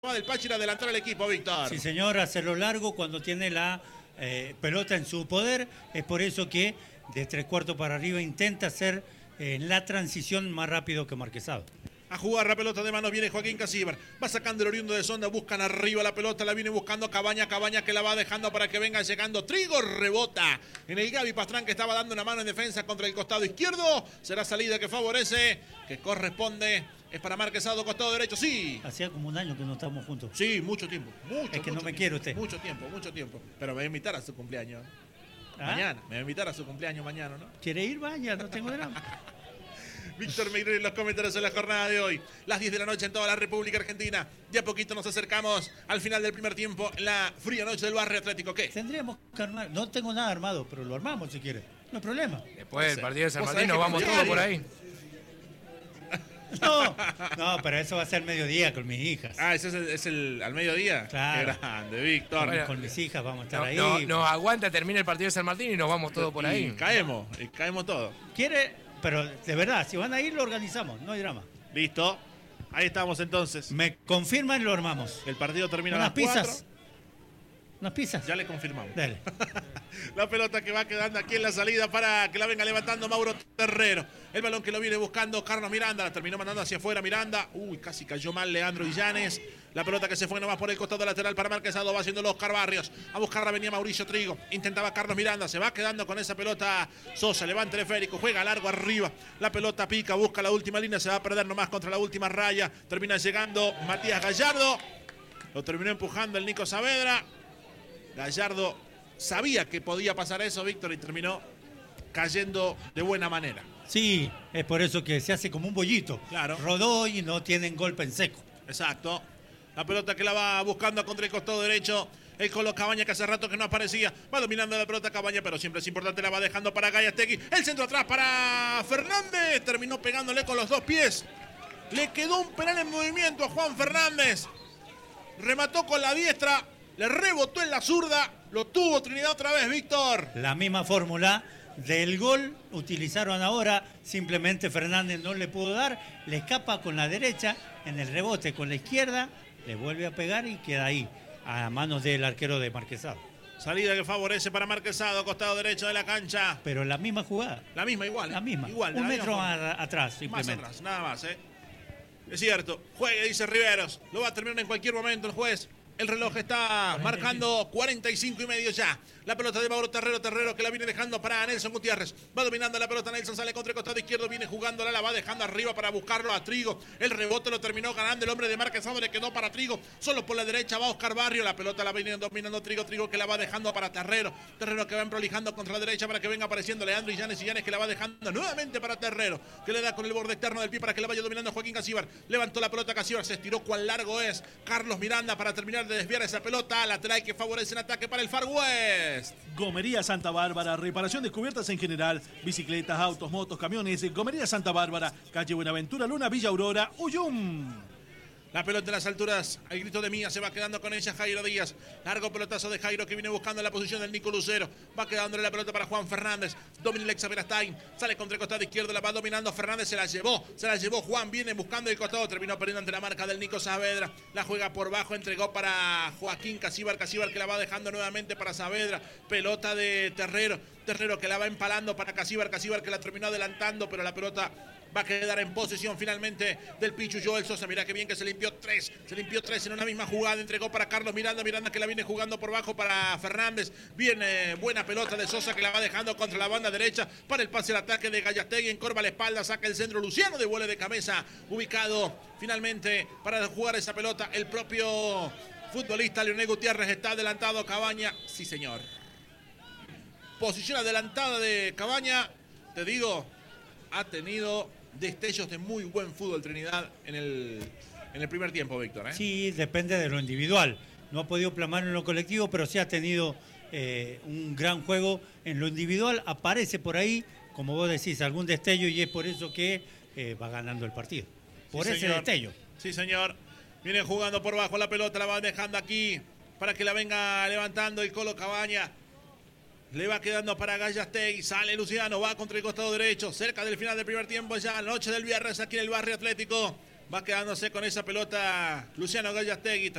Va del Páchira adelantar al equipo, Víctor. Sí, señor, hacerlo largo cuando tiene la pelota en su poder. Es por eso que de 3/4 para arriba intenta hacer la transición más rápido que Marquesado. A jugar la pelota de manos viene Joaquín Casíbar. Va sacando el oriundo de Sonda, buscan arriba la pelota, la viene buscando Cabaña que la va dejando para que venga llegando. Trigo rebota en el Gaby Pastrán que estaba dando una mano en defensa contra el costado izquierdo. Será salida que favorece, que corresponde. Es para Marquesado, costado derecho, sí. Hacía como un año que no estamos juntos. Sí, mucho tiempo. Es que no me quiere usted. Mucho tiempo. Pero me va a invitar a su cumpleaños. ¿Ah? Mañana, me va a invitar a su cumpleaños mañana, ¿no? ¿Quiere ir? Vaya, no tengo drama. Víctor Meirelles en los comentarios de la jornada de hoy. Las 10 de la noche en toda la República Argentina. De a poquito nos acercamos al final del primer tiempo en la fría noche del Barrio Atlético. ¿Qué? Tendríamos que armar. No tengo nada armado, pero lo armamos si quiere. No hay problema. Después del partido de San ¿Vos Martín nos vamos todos por ahí. No, pero eso va a ser mediodía con mis hijas. Ah, ese es el al mediodía. Claro. Qué grande, Víctor. Bueno, Con mis hijas vamos a estar ahí. Nos aguanta, termina el partido de San Martín y nos vamos todos por ahí. Caemos todos. ¿Quiere? Pero de verdad, si van a ir, lo organizamos. No hay drama. Listo. Ahí estamos entonces. Me confirman y lo armamos. El partido termina Unas a las 4. pizzas. Unas pizzas. Ya le confirmamos. Dale. La pelota que va quedando aquí en la salida para que la venga levantando Mauro Terrero. El balón que lo viene buscando Carlos Miranda. La terminó mandando hacia afuera Miranda. Uy, casi cayó mal Leandro Illanes. La pelota que se fue nomás por el costado lateral para Marquesado. Va haciendo Oscar Barrios. A buscarla venía Mauricio Trigo. Intentaba Carlos Miranda. Se va quedando con esa pelota Sosa. Levanta el esférico. Juega largo arriba. La pelota pica. Busca la última línea. Se va a perder nomás contra la última raya. Termina llegando Matías Gallardo. Lo terminó empujando el Nico Saavedra. Gallardo sabía que podía pasar eso, Víctor, y terminó cayendo de buena manera. Sí, es por eso que se hace como un bollito. Claro. Rodó y no tienen golpe en seco. Exacto. La pelota que la va buscando contra el costado derecho. El Colo Cabaña que hace rato que no aparecía. Va dominando la pelota Cabaña, pero siempre es importante. La va dejando para Gallastegui. El centro atrás para Fernández. Terminó pegándole con los dos pies. Le quedó un penal en movimiento a Juan Fernández. Remató con la diestra. Le rebotó en la zurda. Lo tuvo Trinidad otra vez, Víctor. La misma fórmula del gol utilizaron ahora. Simplemente Fernández no le pudo dar. Le escapa con la derecha. En el rebote con la izquierda. Le vuelve a pegar y queda ahí. A manos del arquero de Marquesado. Salida que favorece para Marquesado. Costado derecho de la cancha. Pero la misma jugada. La misma, igual. La misma. Igual. Un metro atrás, Más simplemente. atrás, nada más, Es cierto. Juegue, dice Riveros. Lo va a terminar en cualquier momento el juez. El reloj está marcando 45 y medio ya. La pelota de Mauro Terrero que la viene dejando para Nelson Gutiérrez. Va dominando la pelota, Nelson sale contra el costado izquierdo, viene jugándola, la va dejando arriba para buscarlo a Trigo. El rebote lo terminó ganando el hombre de Marquesado, le quedó para Trigo. Solo por la derecha va Oscar Barrio, la pelota la viene dominando Trigo que la va dejando para Terrero que va emprolijando contra la derecha para que venga apareciendo Leandro Illanes que la va dejando nuevamente para Terrero, que le da con el borde externo del pie para que la vaya dominando Joaquín Casíbar. Levantó la pelota Casíbar, se estiró cuán largo es Carlos Miranda para terminar de desviar esa pelota lateral que favorece en ataque para el Far West. Gomería Santa Bárbara, reparación de cubiertas en general, bicicletas, autos, motos, camiones. Gomería Santa Bárbara, calle Buenaventura, Luna, Villa Aurora, Uyum. La pelota en las alturas, el grito de Mía se va quedando con ella Jairo Díaz. Largo pelotazo de Jairo que viene buscando la posición del Nico Lucero. Va quedándole la pelota para Juan Fernández. Domina Alexa Verastain. Sale contra el costado izquierdo, la va dominando Fernández. Se la llevó Juan. Viene buscando el costado. Terminó perdiendo ante la marca del Nico Saavedra. La juega por bajo. Entregó para Joaquín Casíbar que la va dejando nuevamente para Saavedra. Pelota de Terrero que la va empalando para Casíbar que la terminó adelantando, pero la pelota va a quedar en posesión finalmente del Pichu Joel Sosa. Mirá que bien que se limpió tres en una misma jugada. Entregó para Carlos Miranda que la viene jugando por bajo para Fernández. Viene buena pelota de Sosa que la va dejando contra la banda derecha para el pase al ataque de Gallastegui. Encorva la espalda, saca el centro Luciano de vuelo de cabeza. Ubicado finalmente para jugar esa pelota el propio futbolista Leonel Gutiérrez. Está adelantado Cabaña. Sí, señor. Posición adelantada de Cabaña. Te digo, ha tenido destellos de muy buen fútbol Trinidad en el primer tiempo, Víctor. Sí, depende de lo individual. No ha podido plasmar en lo colectivo, pero sí ha tenido un gran juego en lo individual. Aparece por ahí, como vos decís, algún destello y es por eso que va ganando el partido. Por sí, ese señor. destello. Sí, señor. Viene jugando por bajo la pelota, la va dejando aquí para que la venga levantando el Colo Cabaña. Le va quedando para Gallastegui. Sale Luciano, va contra el costado derecho. Cerca del final del primer tiempo ya. Noche del viernes aquí en el Barrio Atlético. Va quedándose con esa pelota Luciano Gallastegui.